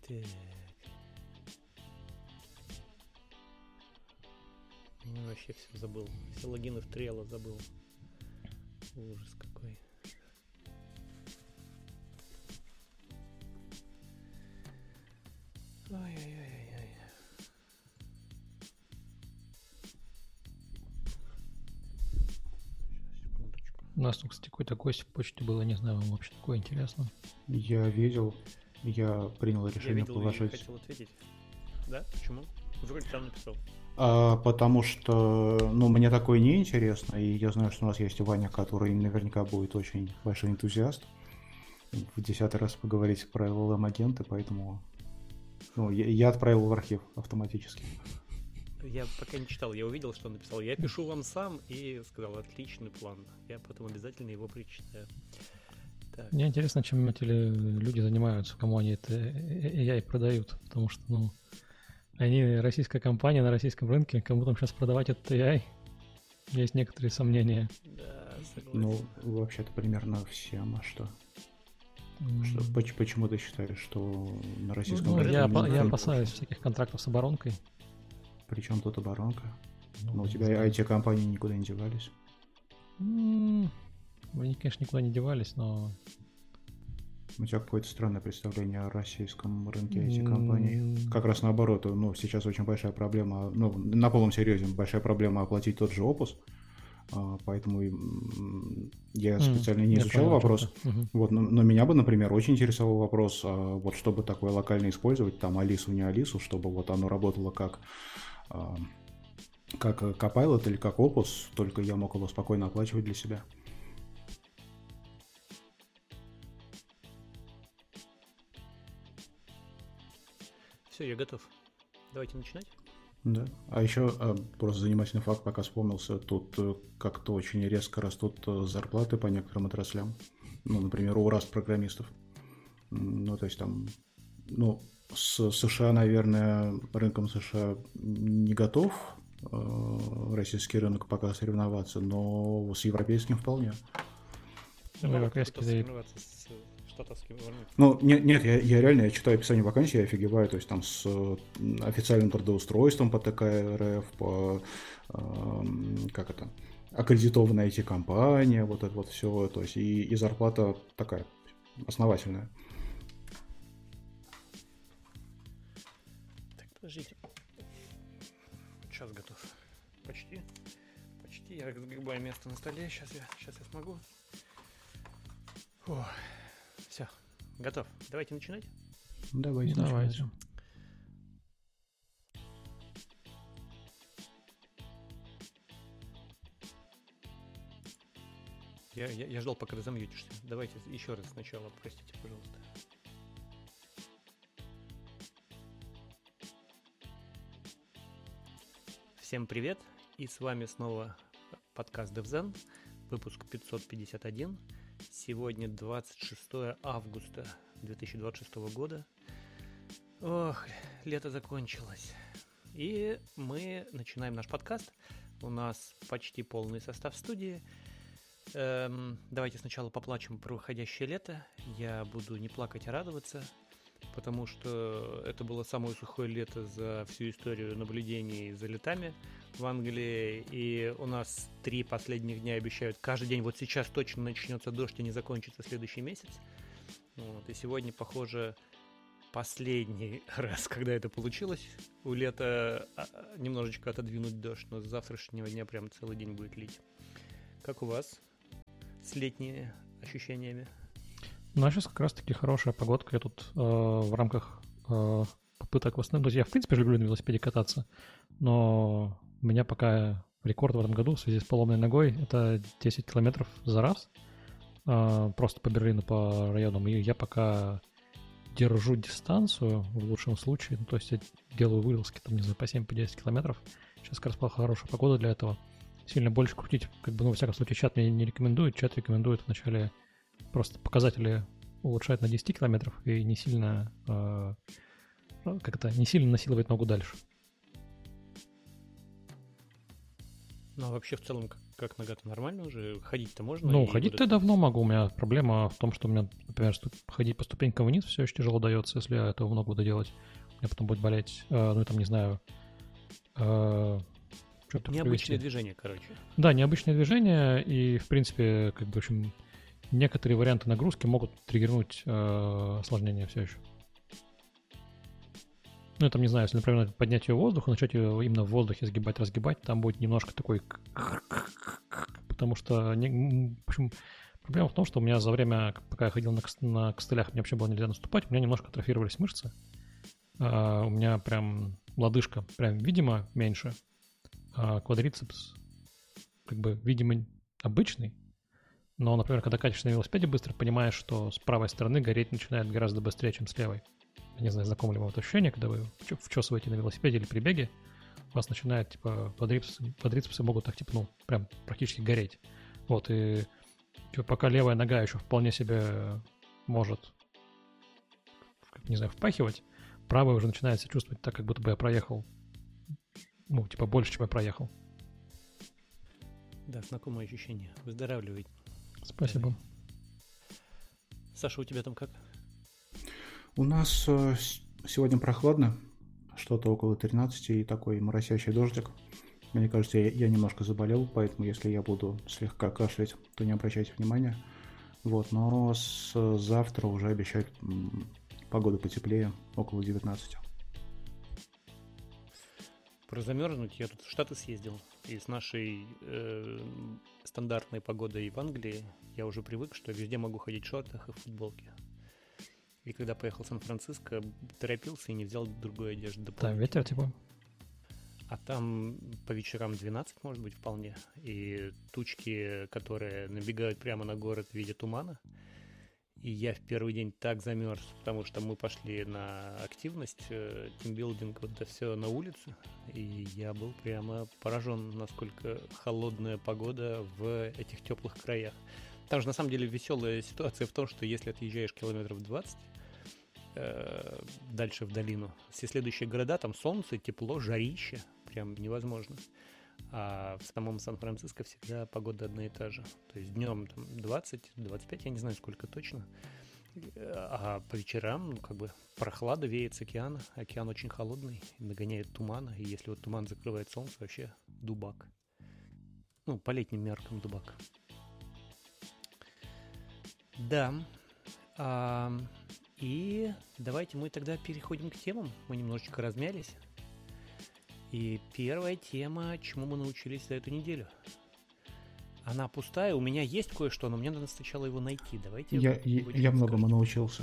Так. Ну, вообще все забыл. Все логины в Trello забыл. Ужас какой. Ой-ой-ой-ой-ой. Сейчас, секундочку. У нас тут, кстати, какой-то гость в почте было, не знаю, вам вообще такое интересно. Я видел, я принял Я решение видел и положить. хотел ответить. Да? Почему? Вроде там написал. Потому что, мне такое не интересно, и я знаю, что у нас есть Ваня, который наверняка будет очень большой энтузиаст. В 10-й раз поговорить про LLM-агенты, поэтому я отправил в архив автоматически. Я пока не читал, я увидел, что он написал. Я пишу вам сам и сказал, отличный план. Я потом обязательно его прочитаю. Так. Мне интересно, чем эти люди занимаются, кому они это AI продают, потому что, они российская компания на российском рынке, кому там сейчас продавать этот AI, есть некоторые сомнения. Да, согласен. Вообще-то примерно всем, а что? Почему ты считаешь, что на российском рынке... Я опасаюсь всяких контрактов с оборонкой. Причем тут оборонка? У тебя IT-компании никуда не девались? Они, конечно, никуда не девались, но... У тебя какое-то странное представление о российском рынке IT-компаний. Как раз наоборот, сейчас очень большая проблема, на полном серьезе большая проблема оплатить тот же опус, поэтому я специально не изучал вопрос. Но меня бы, например, очень интересовал вопрос, чтобы такое локально использовать, там Алису, не Алису, чтобы оно работало как Copilot или как опус, только я мог его спокойно оплачивать для себя. Все, я готов. Давайте начинать. Да. А еще просто занимательный факт, пока вспомнился, тут как-то очень резко растут зарплаты по некоторым отраслям. Например, у Rust-программистов. То есть там, с США, наверное, рынком США не готов российский рынок пока соревноваться, но с европейским вполне. Европейский соревноваться с штатовским рынком. Нет, я реально читаю описание вакансий, я офигеваю, то есть там с официальным трудоустройством по ТК РФ, по аккредитованная IT-компания, вот это вот все, то есть и зарплата такая основательная. Так, подождите. Сейчас готов. Почти. Я разгребаю место на столе. Сейчас я смогу. Все, готов. Давайте начинать. Давайте. Я ждал, пока ты замьютишься. Давайте еще раз сначала, простите, пожалуйста. Всем привет, и с вами снова подкаст DevZen, выпуск 551. Сегодня 26 августа 2026 года. Ох, лето закончилось. И мы начинаем наш подкаст. У нас почти полный состав студии. Давайте сначала поплачем про выходящее лето. Я буду не плакать, а радоваться, потому что это было самое сухое лето за всю историю наблюдений за летами в Англии. И у нас 3 последних дня обещают каждый день. Вот сейчас точно начнется дождь и не закончится следующий месяц. И сегодня, похоже, последний раз, когда это получилось. У лета немножечко отодвинуть дождь, но с завтрашнего дня прям целый день будет лить. Как у вас с летними ощущениями? Сейчас как раз-таки хорошая погодка. Я тут в рамках попыток восстановить. Я, в принципе, люблю на велосипеде кататься, но у меня пока рекорд в этом году в связи с поломанной ногой — это 10 километров за раз. Просто по Берлину, по районам. И я пока держу дистанцию в лучшем случае. То есть я делаю вылазки там, не знаю, по 7-10 километров. Сейчас как раз хорошая погода для этого. Сильно больше крутить, во всяком случае, чат мне не рекомендует. Чат рекомендует вначале просто показатели улучшать на 10 километров и не сильно не сильно насиловать ногу дальше. А вообще в целом как нога-то нормально уже? Ходить-то можно? Ну, И ходить-то вот давно могу. У меня проблема в том, что у меня, например, ходить по ступенькам вниз все еще тяжело дается, если я этого много буду делать. У меня потом будет болеть, ну, там, не знаю, что необычное движение, короче. Да, необычное движение, и, в принципе, как бы, в общем, некоторые варианты нагрузки могут триггернуть осложнения все еще. Ну, я там не знаю, если, например, поднять ее в воздух и начать ее именно в воздухе сгибать-разгибать, там будет немножко такой... Потому что, в общем, проблема в том, что у меня за время, пока я ходил на костылях, мне вообще было нельзя наступать, у меня немножко атрофировались мышцы. У меня прям лодыжка прям видимо меньше, а квадрицепс как бы видимо обычный. Но, например, когда катишься на велосипеде быстро, понимаешь, что с правой стороны гореть начинает гораздо быстрее, чем с левой. Я не знаю, знакомо ли вам это ощущение, когда вы вчесываете на велосипеде или при беге, у вас начинает, типа, квадрицепсы могут так, типа, ну, прям практически гореть. Вот, и типа, пока левая нога еще вполне себе может, не знаю, впахивать, правая уже начинает себя чувствовать так, как будто бы я проехал, ну, типа, больше, чем я проехал. Да, знакомое ощущение. Выздоравливай. Спасибо. Саша, у тебя там как? У нас сегодня прохладно, что-то около 13 и такой моросящий дождик. Мне кажется, я немножко заболел, поэтому если я буду слегка кашлять, то не обращайте внимания. Вот, но с завтра уже обещают погоду потеплее, около 19. Про замерзнуть я тут в Штаты съездил, и с нашей стандартной погодой в Англии я уже привык, что я везде могу ходить в шортах и в футболке. И когда поехал в Сан-Франциско, торопился и не взял другой одежды. Там ветер, типа? А там по вечерам 12, может быть, вполне. И тучки, которые набегают прямо на город в виде тумана. И я в первый день так замерз, потому что мы пошли на активность, тимбилдинг, вот это все на улице. И я был прямо поражен, насколько холодная погода в этих теплых краях. Там же на самом деле веселая ситуация в том, что если отъезжаешь километров 20 дальше в долину, все следующие города, там солнце, тепло, жарище, прям невозможно. А в самом Сан-Франциско всегда погода одна и та же. То есть днем там 20-25, я не знаю сколько точно. А по вечерам, ну, как бы прохлада веет с океана. Океан очень холодный, нагоняет тумана. И если вот туман закрывает солнце, вообще дубак. Ну, по летним меркам дубак. Да. И давайте мы тогда переходим к темам. Мы немножечко размялись. И первая тема, чему мы научились за эту неделю. Она пустая, у меня есть кое-что, но мне надо сначала его найти. Давайте. Я многому научился.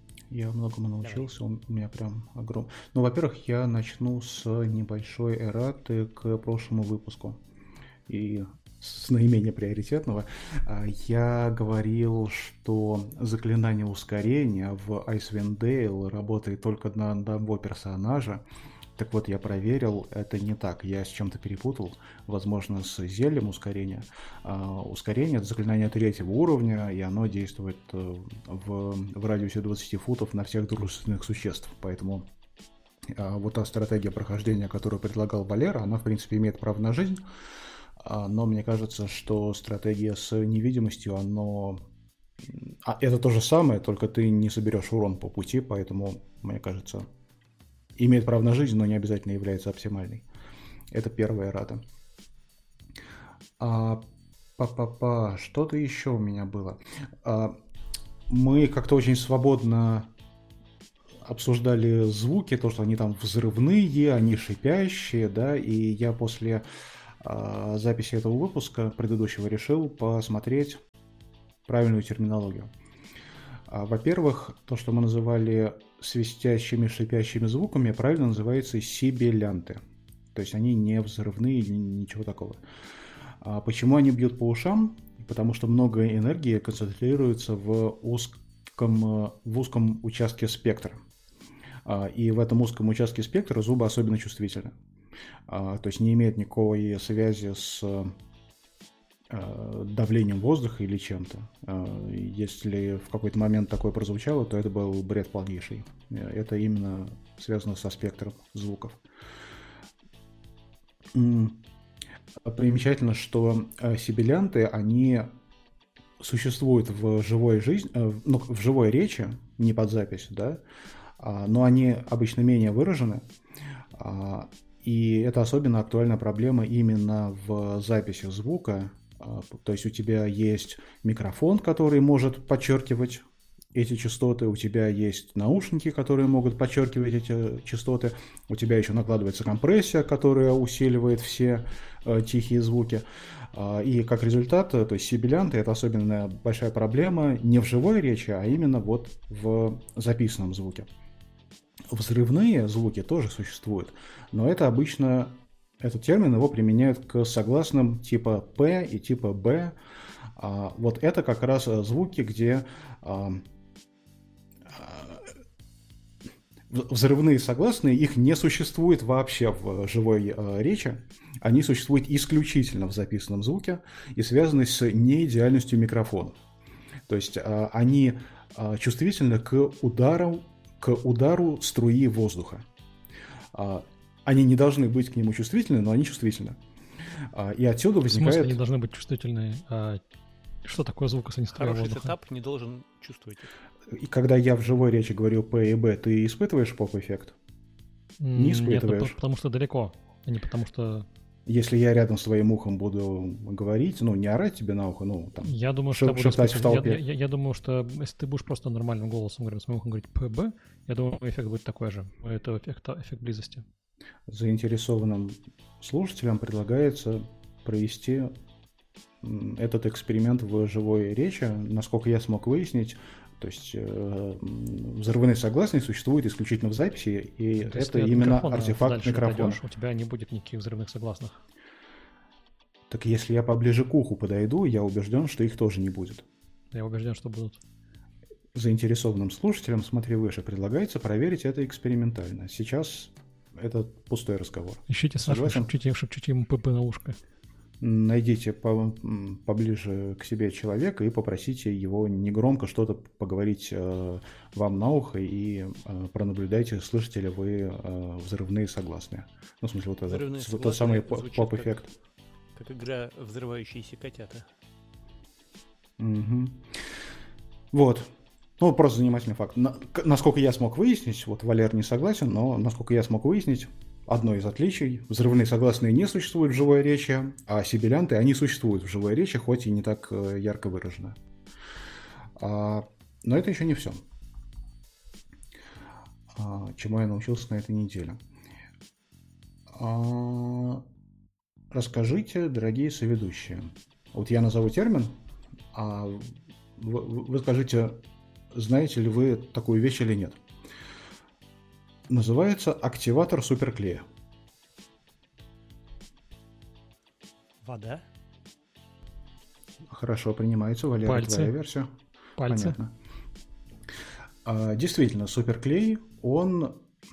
У меня прям огромный. Ну, во-первых, я начну с небольшой эрраты к прошлому выпуску. И с наименее приоритетного. Я говорил, что заклинание ускорения в Icewind Dale работает только на одного персонажа. Так вот, я проверил, это не так. Я с чем-то перепутал, возможно, с зельем ускорения. Ускорение — это заклинание 3-го уровня, и оно действует в радиусе 20 футов на всех дружественных существ. Поэтому вот та стратегия прохождения, которую предлагал Валера, она, в принципе, имеет право на жизнь. Но мне кажется, что стратегия с невидимостью, это то же самое, только ты не соберешь урон по пути, поэтому, мне кажется, имеет право на жизнь, но не обязательно является оптимальной. Это первая эррата. Что-то еще у меня было. Мы как-то очень свободно обсуждали звуки, то, что они там взрывные, они шипящие, да, и я после записи этого выпуска предыдущего решил посмотреть правильную терминологию. Во-первых, то, что мы называли свистящими, шипящими звуками, правильно называется сибилянты. То есть они не взрывные, ничего такого. Почему они бьют по ушам? Потому что много энергии концентрируется в узком участке спектра. И в этом узком участке спектра зубы особенно чувствительны. То есть не имеет никакой связи с давлением воздуха или чем-то. Если в какой-то момент такое прозвучало, то это был бред полнейший. Это именно связано со спектром звуков. примечательно, что сибилянты, они существуют в живой жизни, ну, в живой речи, не под запись, да, но они обычно менее выражены. И это особенно актуальная проблема именно в записи звука. То есть у тебя есть микрофон, который может подчеркивать эти частоты, у тебя есть наушники, которые могут подчеркивать эти частоты, у тебя еще накладывается компрессия, которая усиливает все тихие звуки. И как результат, то есть сибилянты — это особенно большая проблема не в живой речи, а именно вот в записанном звуке. Взрывные звуки тоже существуют, но это обычно, этот термин его применяют к согласным типа П и типа Б. Вот это как раз звуки, где взрывные согласные, их не существует вообще в живой речи, они существуют исключительно в записанном звуке и связаны с неидеальностью микрофона. То есть они чувствительны к удару струи воздуха. Они не должны быть к нему чувствительны, но они чувствительны. И отсюда возникает... В смысле они должны быть чувствительны? Что такое звук, если не струя воздуха? Хороший сетап не должен чувствовать их. И когда я в живой речи говорю П и Б, ты испытываешь поп-эффект? Не испытываешь. Нет, потому что далеко, а не потому что... Если я рядом с твоим ухом буду говорить, ну, не орать тебе на ухо, ну, там, я думаю, что шептать в толпе. Я думаю, что если ты будешь просто нормальным голосом говорить, с моим ухом говорить ПБ, я думаю, эффект будет такой же. Это эффект близости. Заинтересованным слушателям предлагается провести этот эксперимент в живой речи. Насколько я смог выяснить, то есть взрывные согласные существуют исключительно в записи, и это именно артефакт микрофона. У тебя не будет никаких взрывных согласных. Так если я поближе к уху подойду, я убежден, что их тоже не будет. Я убежден, что будут. Заинтересованным слушателям, смотри выше, предлагается проверить это экспериментально. Сейчас это пустой разговор. Ищите Сашу, шепчите ему ПП на ушко. Найдите поближе к себе человека и попросите его негромко что-то поговорить вам на ухо и пронаблюдайте, слышите ли вы взрывные согласные. Ну, в смысле, вот этот тот самый поп-эффект. Как игра «Взрывающиеся котята». Угу. Вот. Ну, просто занимательный факт. Насколько я смог выяснить, вот Валер не согласен, но насколько я смог выяснить, одно из отличий: взрывные согласные не существуют в живой речи, а сибилянты, они существуют в живой речи, хоть и не так ярко выражены. Но это еще не все, чему я научился на этой неделе. Расскажите, дорогие соведущие. Вот я назову термин, а вы скажите, знаете ли вы такую вещь или нет. Называется активатор суперклея. Вода? Хорошо, принимается. Валера, твоя версия. Пальцы. Понятно. Действительно, суперклей, он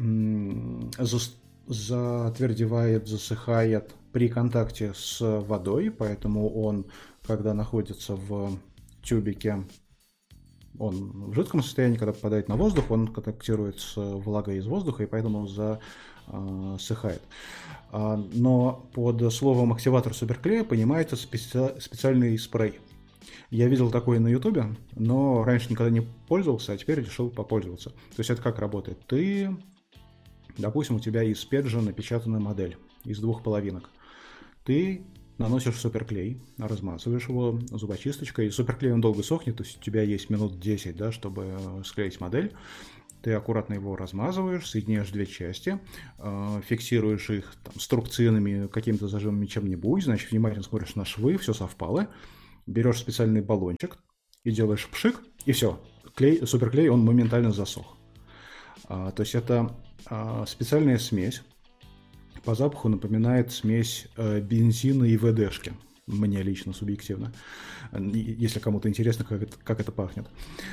затвердевает, засыхает при контакте с водой, поэтому он, когда находится в тюбике, он в жидком состоянии, когда попадает на воздух, он контактирует с влагой из воздуха, и поэтому он засыхает. Но под словом активатор суперклея понимается специальный спрей. Я видел такое на Ютубе, но раньше никогда не пользовался, а теперь решил попользоваться. То есть это как работает? Ты, допустим, у тебя из педжа напечатана модель из 2 половинок. Ты наносишь суперклей, размазываешь его зубочисточкой. Суперклей он долго сохнет, то есть у тебя есть минут 10, да, чтобы склеить модель. Ты аккуратно его размазываешь, соединяешь 2 части, фиксируешь их там струбцинами, какими-то зажимами, чем-нибудь, значит, внимательно смотришь на швы, все совпало. Берешь специальный баллончик и делаешь пшик, и все. Суперклей, он моментально засох. То есть это специальная смесь. По запаху напоминает смесь бензина и ВДшки. Мне лично, субъективно. Если кому-то интересно, как это пахнет.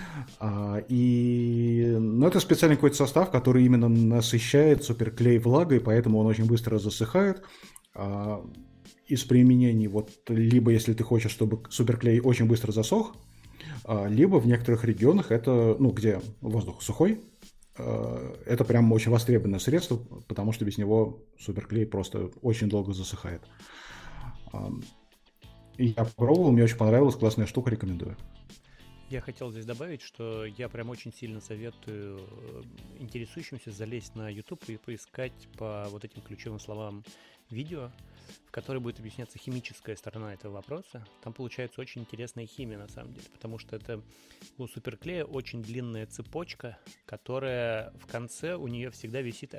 Но это специальный какой-то состав, который именно насыщает суперклей влагой, поэтому он очень быстро засыхает. Из применений, вот, либо если ты хочешь, чтобы суперклей очень быстро засох, либо в некоторых регионах это, ну, где воздух сухой, это прям очень востребованное средство, потому что без него суперклей просто очень долго засыхает. Я попробовал, мне очень понравилась, классная штука, рекомендую. Я хотел здесь добавить, что я прям очень сильно советую интересующимся залезть на YouTube и поискать по вот этим ключевым словам видео, в которой будет объясняться химическая сторона этого вопроса. Там получается очень интересная химия, на самом деле, потому что это у суперклея очень длинная цепочка, которая в конце у нее всегда висит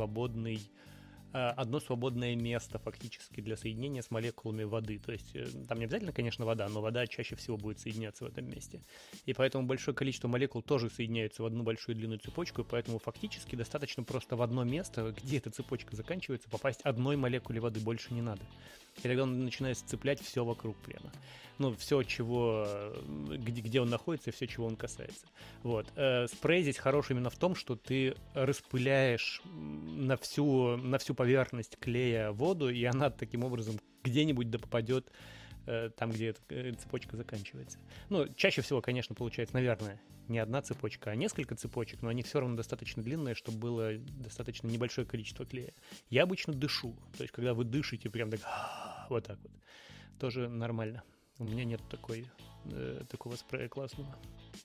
одно свободное место фактически для соединения с молекулами воды. То есть там не обязательно, конечно, вода, но вода чаще всего будет соединяться в этом месте. И поэтому большое количество молекул тоже соединяются в одну большую длинную цепочку, и поэтому фактически достаточно просто в одно место, где эта цепочка заканчивается, попасть одной молекуле воды, больше не надо. И тогда он начинает сцеплять все вокруг прямо. Ну, все, где он находится, и все, чего он касается. Вот. Спрей здесь хорош именно в том, что ты распыляешь на всю поверхность клея воду, и она таким образом где-нибудь да попадет там, где эта цепочка заканчивается. Ну, чаще всего, конечно, получается, наверное, не одна цепочка, а несколько цепочек, но они все равно достаточно длинные, чтобы было достаточно небольшое количество клея. Я обычно дышу, то есть когда вы дышите прям так, вот так вот, тоже нормально. У меня нет такого спрея классного.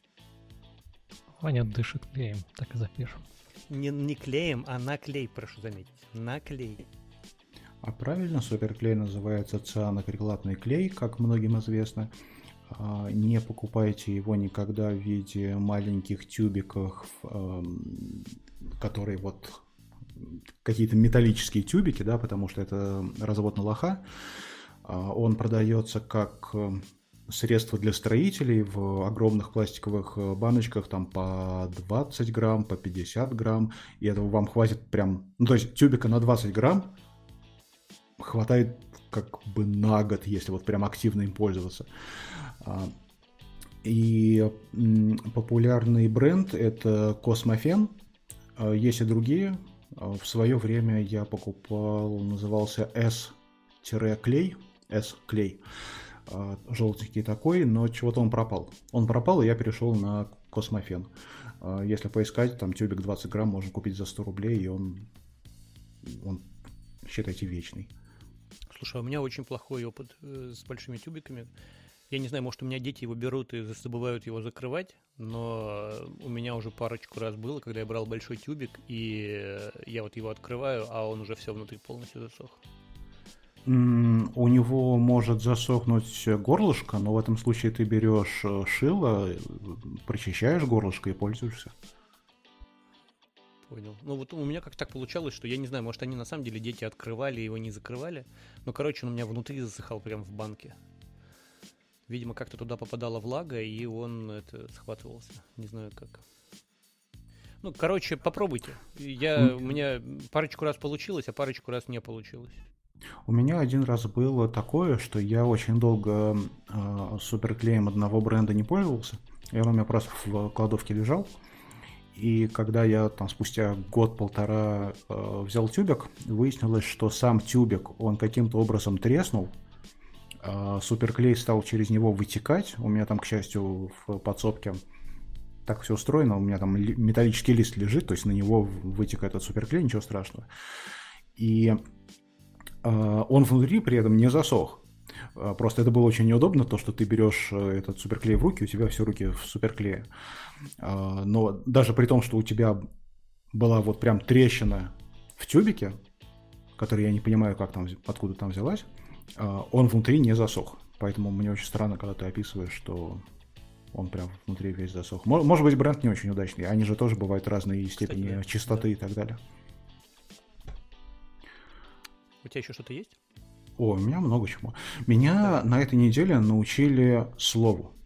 Ваня дышит клеем, так и запишем. Не клеем, а на клей, прошу заметить. На клей. А правильно, суперклей называется цианокрилатный клей, как многим известно. Не покупайте его никогда в виде маленьких тюбиков, которые вот какие-то металлические тюбики, да, потому что это развод на лоха. Он продается как средство для строителей в огромных пластиковых баночках, там по 20 грамм, по 50 грамм, и этого вам хватит прям, ну, то есть тюбика на 20 грамм хватает как бы на год, если вот прям активно им пользоваться. И популярный бренд — это Космофен. Есть и другие. В свое время я покупал, назывался S-клей, S-клей, желтенький такой, но чего-то он пропал. Он пропал, и я перешел на Космофен. Если поискать, там тюбик 20 грамм можно купить за 100 рублей, и он считайте, вечный. Слушай, у меня очень плохой опыт с большими тюбиками. Я не знаю, может, у меня дети его берут и забывают его закрывать, но у меня уже парочку раз было, когда я брал большой тюбик, и я вот его открываю, а он уже все внутри полностью засох. У него может засохнуть горлышко, но в этом случае ты берешь шило, прочищаешь горлышко и пользуешься. Понял. Ну вот у меня как так получалось, что я не знаю, может, они на самом деле дети открывали, его не закрывали, но, короче, он у меня внутри засыхал прям в банке. Видимо, как-то туда попадала влага, и он схватывался. Не знаю как. Ну, короче, попробуйте. У меня парочку раз получилось, а парочку раз не получилось. У меня один раз было такое, что я очень долго суперклеем одного бренда не пользовался, и он у меня просто в кладовке лежал. И когда я там спустя год-полтора взял тюбик, выяснилось, что сам тюбик, он каким-то образом треснул, суперклей стал через него вытекать. У меня там, к счастью, в подсобке так все устроено, у меня там металлический лист лежит, то есть на него вытекает этот суперклей, ничего страшного. И он внутри при этом не засох. Просто это было очень неудобно, то, что ты берешь этот суперклей в руки, у тебя все руки в суперклее. Но даже при том, что у тебя была вот прям трещина в тюбике, которую я не понимаю, откуда там взялась, он внутри не засох. Поэтому мне очень странно, когда ты описываешь, что он прям внутри весь засох. Может быть, бренд не очень удачный. Они же тоже бывают разные степени, кстати, да, чистоты, да, и так далее. У тебя еще что-то есть? У меня много чего. Меня на этой неделе научили слову.